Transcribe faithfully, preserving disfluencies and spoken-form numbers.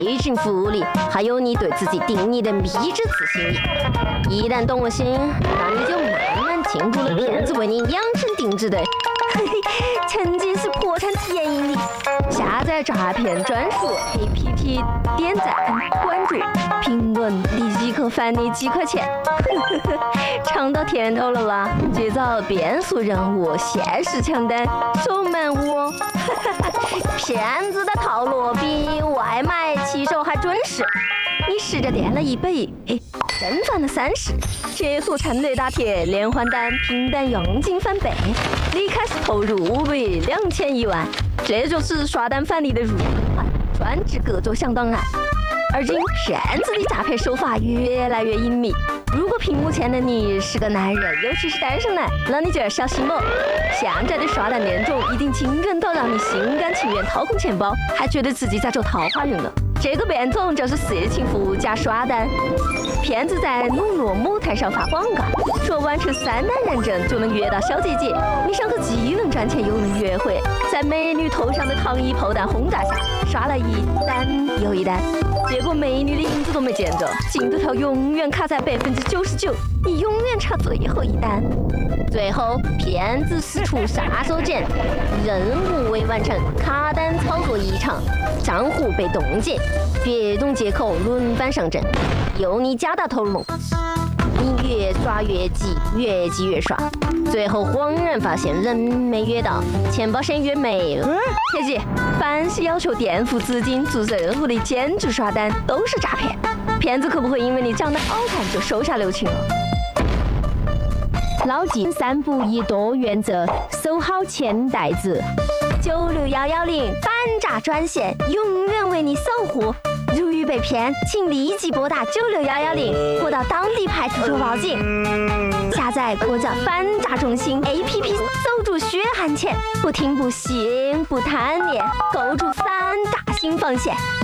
微信服务里还有你对自己定义的迷之自信力。一旦动了心，那你就慢慢进入了骗子为你量身定制的嘿嘿，沉浸式破产体验营里。下载诈骗专属 A P P， 点赞、关注、评论，立即可返你几块钱。尝到甜头了啦！接着变速任务、限时抢单、手慢舞哦。骗子的套路比外卖骑手还准时。你试着点了一百亿，哎，真赚了三十。解锁陈雷打铁连环单，拼单佣金翻倍，你开始投入五百两千一万，这就是刷单返利的入款，专治各种响档案。而今骗子的诈骗手法越来越隐秘。如果屏幕前的你是个男人，尤其是单身男，那你就要小心了。现在的刷单恋种已经惊人到让你心甘情愿掏空钱包，还觉得自己在走桃花运了。这个变种就是色情服务加刷单。骗子在笼络母台上发广告，说完成三单认证就能约到小姐姐。你想可既能赚钱又能约会，在美女头上的糖衣炮弹轰炸下，刷了一单又一单，结果美女的影子都没见着，进度条永远卡在百分之九十九，你永远差最后一单。最后，骗子使出杀手锏，任务未完成，卡单操作异常，账户被冻结，别种借口轮番上阵，由你加大投入，你越刷越急，越急越刷，最后恍然发现人没约到，钱包先约没了。切记，凡是要求垫付资金做任务的兼职刷单都是诈骗，骗子可不会因为你长得好看就手下留情了。 牢记三不一多原则，守好钱袋子。 九六一一零反诈专线永远为你守护。如遇被骗，请立即拨打九六一一零，或到当地派出所报警。下载国家反诈中心 A P P， 守住血汗钱，不听不信不贪念，构筑反诈新防线。